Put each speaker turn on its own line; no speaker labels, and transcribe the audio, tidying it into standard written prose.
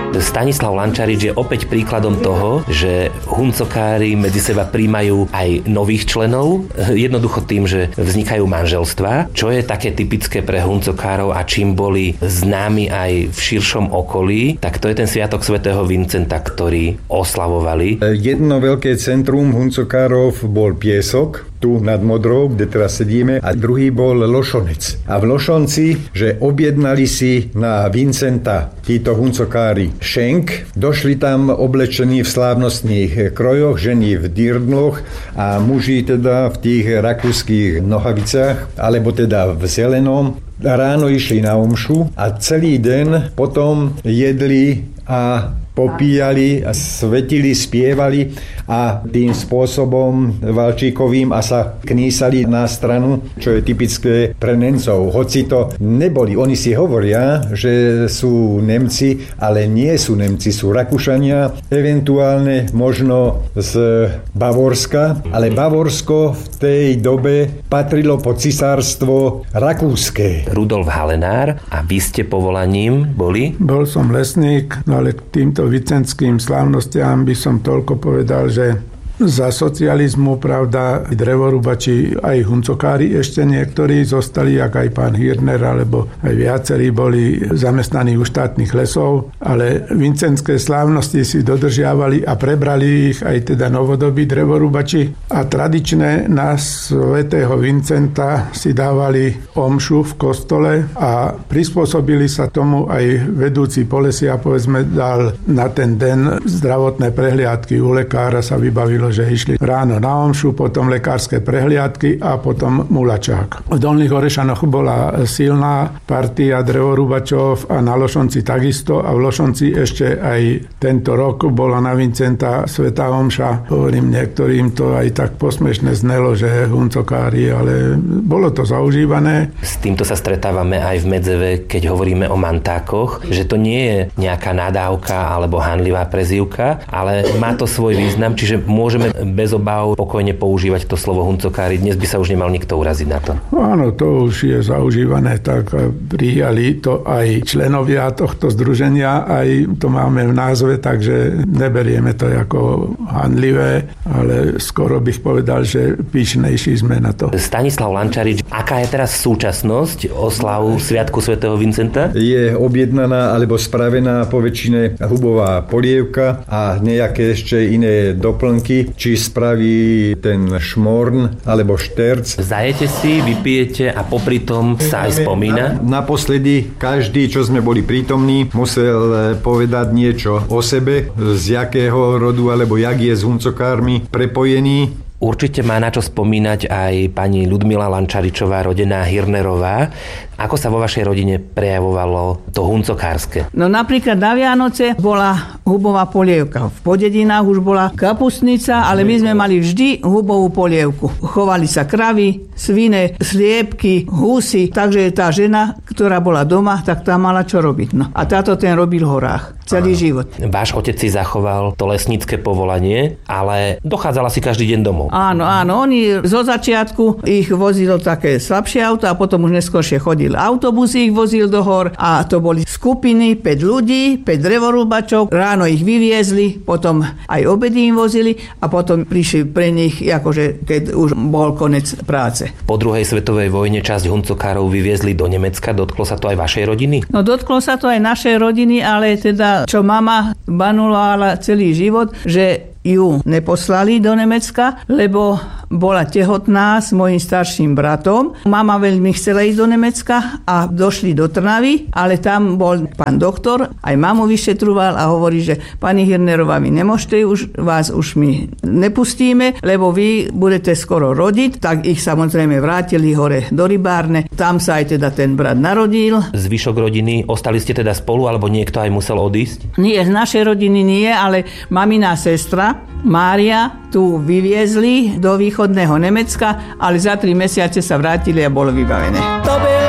Stanislav Lančarič je opäť príkladom toho, že huncokári medzi seba príjmajú aj nových členov, jednoducho tým, že vznikajú manželstvá, čo je také typické pre huncokárov a čím boli známi aj v širšom okolí, tak to je ten sviatok svätého Vincenta, ktorý oslavovali.
Jedno veľké centrum huncokárov bol Piesok, tu nad Modrou, kde teraz sedíme, a druhý bol Lošonec. A v Lošonci, že objednali si na Vincenta títo huncokári šenk, došli tam oblečení v slávnostných krojoch, ženy v dirndloch a muži teda v tých rakúskych nohavicách, alebo teda v zelenom. Ráno išli na omšu a celý deň potom jedli a popíjali, svetili, spievali a tým spôsobom valčíkovým a sa knísali na stranu, čo je typické pre Nemcov. Hoci to neboli, oni si hovoria, že sú Nemci, ale nie sú Nemci, sú Rakúšania, eventuálne možno z Bavorska, ale Bavorsko v tej dobe patrilo pod cisárstvo rakúske.
Rudolf Halenár, a vy ste povolaním boli?
Bol som lesník, no ale k týmto vicentským slávnostiam by som toľko povedal, že za socializmu, pravda, drevorúbači, aj huncokári ešte niektorí zostali, jak aj pán Hirner, alebo aj viacerí boli zamestnaní u štátnych lesov, ale vincentské slávnosti si dodržiavali a prebrali ich aj teda novodobí drevorúbači a tradičné na svätého Vincenta si dávali omšu v kostole a prispôsobili sa tomu aj vedúci polesia, povedzme, dal na ten deň zdravotné prehliadky u lekára, sa vybavilo, že išli ráno na omšu, potom lekárske prehliadky a potom mulačák. V Dolných Orešanoch bola silná partia drevorúbačov a na Lošonci takisto a v Lošonci ešte aj tento rok bola na Vincenta svätá omša. Hovorím, niektorým to aj tak posmešne znelo, že huncokári, ale bolo to zaužívané.
S týmto sa stretávame aj v Medzeve, keď hovoríme o mantákoch, že to nie je nejaká nadávka alebo hanlivá prezývka, ale má to svoj význam, čiže môžeme bez obáv pokojne používať to slovo huncokári. Dnes by sa už nemal nikto uraziť na to.
Áno, to už je zaužívané, tak prijali to aj členovia tohto združenia, aj to máme v názve, takže neberieme to ako hanlivé, ale skoro bych povedal, že pyšnejší sme na to.
Stanislav Lančarič, aká je teraz súčasnosť oslavu Sviatku svätého Vincenta?
Je objednaná alebo spravená po väčšine hubová polievka a nejaké ešte iné doplnky, či spraví ten šmorn alebo šterc.
Zajete si, vypijete a popri tom sa aj spomína?
Naposledy každý, čo sme boli prítomní, musel povedať niečo o sebe, z jakého rodu alebo jak je s huncokármi prepojený.
Určite má na čo spomínať aj pani Ľudmila Lančaričová, rodená Hirnerová. Ako sa vo vašej rodine prejavovalo to huncokárske?
No napríklad na Vianoce bola hubová polievka. V Podedinách už bola kapustnica, ale my sme mali vždy hubovú polievku. Chovali sa kravy, svine, sliepky, husy, takže tá žena, ktorá bola doma, tak tá mala čo robiť. No. A táto ten robil v horách celý život.
Váš otec si zachoval to lesnícke povolanie, ale dochádzala si každý deň domov.
Áno, oni zo začiatku ich vozilo také slabšie auto a potom už neskôršie chodili. Autobus ich vozil do hor a to boli skupiny, 5 ľudí, 5 drevorúbačov. Ráno ich vyviezli, potom aj obedy im vozili a potom prišli pre nich, akože keď už bol konec práce.
Po druhej svetovej vojne časť huncokárov vyviezli do Nemecka. Dotklo sa to aj vašej rodiny?
No dotklo sa to aj našej rodiny, ale teda čo mama banulovala celý život, že ju neposlali do Nemecka, lebo bola tehotná s mojím starším bratom. Mama veľmi chcela ísť do Nemecka a došli do Trnavy, ale tam bol pán doktor, aj mamu vyšetroval a hovorí, že pani Hirnerová, vy nemôžete vás už my nepustíme, lebo vy budete skoro rodiť, tak ich samozrejme vrátili hore do Rybárne. Tam sa aj teda ten brat narodil.
Zvyšok rodiny, ostali ste teda spolu, alebo niekto aj musel odísť?
Nie, z našej rodiny nie, ale mamina sestra Mária tu vyviezli do východného Nemecka, ale za 3 mesiace sa vrátili a bolo vybavené. To